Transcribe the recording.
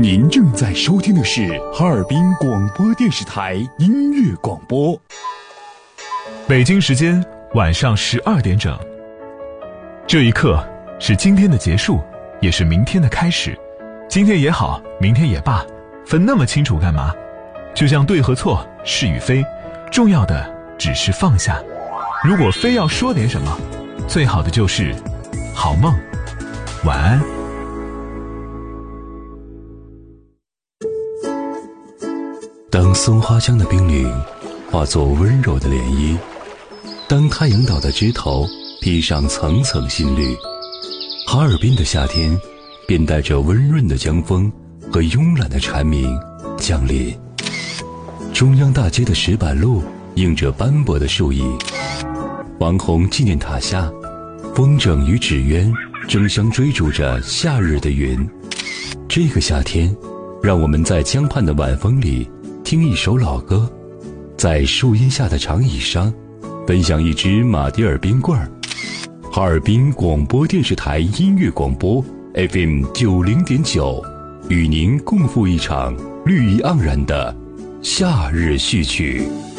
您正在收听的是哈尔滨广播电视台音乐广播。 北京时间晚上12点整。这一刻是今天的结束，也是明天的开始。今天也好，明天也罢，分那么清楚干嘛？就像对和错，是与非，重要的只是放下。如果非要说点什么，最好的就是好梦，晚安。 当松花江的冰凌化作温柔的涟漪，当太阳岛的枝头披上层层新绿，哈尔滨的夏天便带着温润的江风和慵懒的蝉鸣降临。中央大街的石板路映着斑驳的树影，王洪纪念塔下，风筝与纸鸢争相追逐着夏日的云。这个夏天，让我们在江畔的晚风里听一首老歌，在树荫下的长椅上分享一支马迭尔冰棍儿。哈尔滨广播电视台音乐广播 FM 90.9，与您共赴一场绿意盎然的夏日序曲。